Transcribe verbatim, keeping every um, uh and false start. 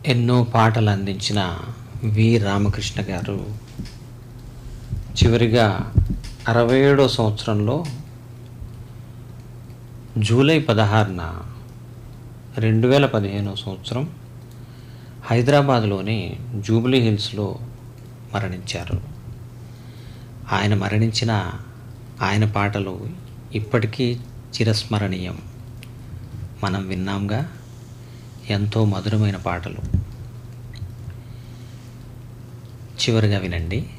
ఎన్నో పాటలు అందించిన వి రామకృష్ణ గారు చివరిగా అరవై ఏడో సంవత్సరంలో జూలై పదహారున రెండు వేల పదిహేనో సంవత్సరం హైదరాబాద్లోని జూబ్లీ హిల్స్లో మరణించారు. ఆయన మరణించిన ఆయన పాటలు ఇప్పటికీ చిరస్మరణీయం. మనం విన్నాంగా, ఎంతో మధురమైన పాటలు. చివరిగా వినండి.